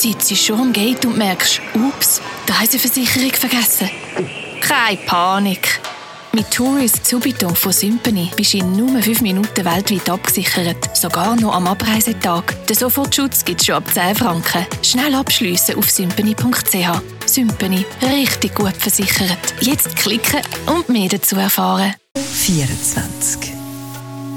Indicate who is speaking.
Speaker 1: sitzt schon am Gate und merkst, ups, die Reiseversicherung vergessen. Keine Panik. Mit Tourist Subito von Symphony bist du in nur 5 Minuten weltweit abgesichert. Sogar noch am Abreisetag. Den Sofortschutz gibt es schon ab 10 Franken. Schnell abschliessen auf symphony.ch. Symphony. Richtig gut versichert. Jetzt klicken und mehr dazu erfahren.
Speaker 2: 24.